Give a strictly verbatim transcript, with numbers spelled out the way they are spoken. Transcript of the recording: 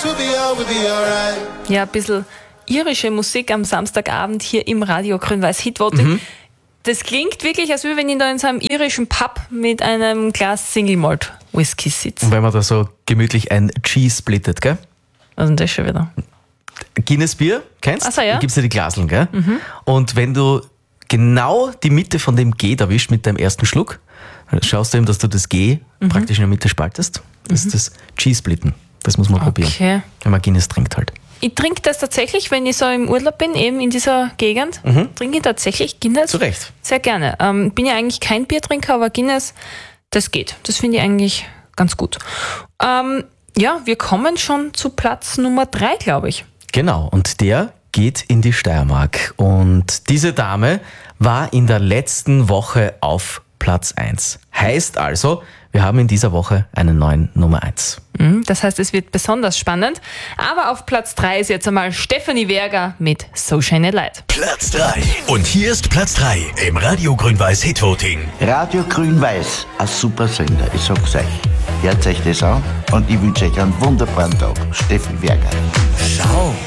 Ja, ein bisschen irische Musik am Samstagabend hier im Radio Grün-Weiß Hitvoting. Mhm. Das klingt wirklich, als wenn ich da in so einem irischen Pub mit einem Glas Single Malt Whisky sitze. Und wenn man da so gemütlich ein G splittet, gell? Was ist denn das schon wieder? Guinness Bier, kennst du? Ach so, ja. Da gibt's ja die Glaseln, gell? Mhm. Und wenn du genau die Mitte von dem G erwischt mit deinem ersten Schluck, dann schaust du eben, dass du das G mhm. praktisch in der Mitte spaltest. Das mhm. ist das G-Splitten. Das muss man okay. probieren. Wenn man Guinness trinkt halt. Ich trinke das tatsächlich, wenn ich so im Urlaub bin, eben in dieser Gegend, mhm. trinke ich tatsächlich Guinness. Zu Recht. Sehr gerne. Ähm, bin ja eigentlich kein Biertrinker, aber Guinness, das geht. Das finde ich eigentlich ganz gut. Ähm, ja, wir kommen schon zu Platz Nummer drei, glaube ich. Genau, und der geht in die Steiermark. Und diese Dame war in der letzten Woche auf Platz eins. Heißt also, wir haben in dieser Woche einen neuen Nummer eins. Das heißt, es wird besonders spannend. Aber auf Platz drei ist jetzt einmal Stefanie Werger mit So Shine a Light. Platz drei. Und hier ist Platz drei im Radio Grün-Weiß Hitvoting. Radio Grün-Weiß, ein super Sender, ich sag's euch. Hört euch das an und ich wünsche euch einen wunderbaren Tag. Stefanie Werger. Schau.